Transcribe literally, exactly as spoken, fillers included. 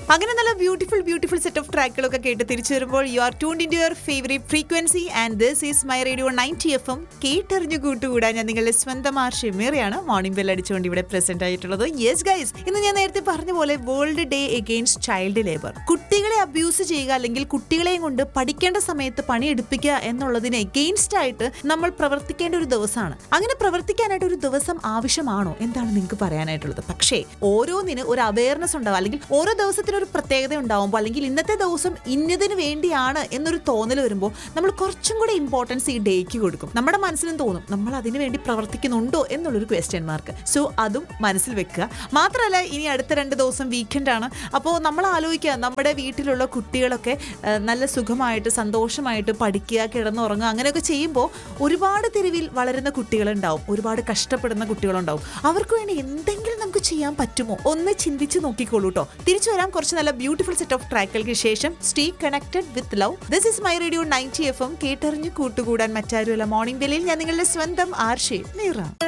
അങ്ങനെ നല്ല beautiful beautiful set of ട്രാക്കുകളൊക്കെ കേട്ട് തിരിച്ചു വരുമ്പോൾ you are tuned in your favourite frequency and this is my radio ninety F M. കേട്ടറിഞ്ഞു കൂട്ടുകൂടാൻ ഞാൻ നിങ്ങളുടെ സ്വന്തം ആർഷമേറിയാണ് മോർണിംഗ് ബെൽ അടിച്ചുകൊണ്ട് ഇവിടെ പ്രസന്റ് ആയിട്ടുള്ളത്. യെസ് ഗൈസ്, ഇന്ന് ഞാൻ നേരത്തെ പറഞ്ഞ പോലെ world day against child labour. കുട്ടികളെ അബ്യൂസ് ചെയ്യുക അല്ലെങ്കിൽ കുട്ടികളെയും കൊണ്ട് പഠിക്കേണ്ട സമയത്ത് പണിയെടുപ്പിക്കുക എന്നുള്ളതിന് എഗെയിൻസ്റ്റ് ആയിട്ട് നമ്മൾ പ്രവർത്തിക്കേണ്ട ഒരു ദിവസമാണ്. അങ്ങനെ പ്രവർത്തിക്കാനായിട്ട് ഒരു ദിവസം ആവശ്യമാണോ എന്താണ് നിങ്ങൾക്ക് പറയാനായിട്ടുള്ളത്? പക്ഷേ ഓരോന്നിന് ഒരു അവയർനെസ് ഉണ്ടാവും, അല്ലെങ്കിൽ ഓരോ ദിവസത്തിന് ഒരു പ്രത്യേകത ഉണ്ടാവുമ്പോൾ, അല്ലെങ്കിൽ ഇന്നത്തെ ദിവസം ഇന്നതിന് വേണ്ടിയാണ് എന്നൊരു തോന്നൽ വരുമ്പോൾ നമ്മൾ കുറച്ചും കൂടെ ഇമ്പോർട്ടൻസ് ഈ ഡേക്ക് കൊടുക്കും. നമ്മുടെ മനസ്സിലും തോന്നും നമ്മൾ അതിനു വേണ്ടി പ്രവർത്തിക്കുന്നുണ്ടോ എന്നുള്ളൊരു ക്വസ്റ്റ്യൻ മാർക്ക്. സോ അതും മനസ്സിൽ വെക്കുക. മാത്രമല്ല, ഇനി അടുത്ത രണ്ട് ദിവസം വീക്കെൻഡ് ആണ്. അപ്പോൾ നമ്മൾ ആലോചിക്കുക, നമ്മുടെ വീട്ടിലുള്ള കുട്ടികളൊക്കെ നല്ല സുഖമായിട്ട് സന്തോഷമായിട്ട് പഠിക്കുക, കിടന്നുറങ്ങുക, അങ്ങനെയൊക്കെ ചെയ്യുമ്പോൾ ഒരുപാട് തെരുവിൽ വളരുന്ന കുട്ടികളുണ്ടാവും, ഒരുപാട് കഷ്ടപ്പെടുന്ന കുട്ടികളുണ്ടാവും. അവർക്ക് വേണ്ടി എന്തെങ്കിലും നമുക്ക് ചെയ്യാൻ പറ്റുമോ ഒന്ന് ചിന്തിച്ച് നോക്കിക്കോളൂ കേട്ടോ. തിരിച്ചു വരാം കുറച്ച് നല്ല ബ്യൂട്ടിഫുൾ സെറ്റ് ഓഫ് ട്രാക്കുകൾക്ക് ശേഷം. Stay connected with love. This is my radio ninety F M. കേട്ടറിഞ്ഞ് കൂട്ടുകൂടാൻ മറ്റാരുമല്ല, മോർണിംഗ് ബെല്ലിൽ ഞാൻ നിങ്ങളുടെ സ്വന്തം ആർഷേ മീറ.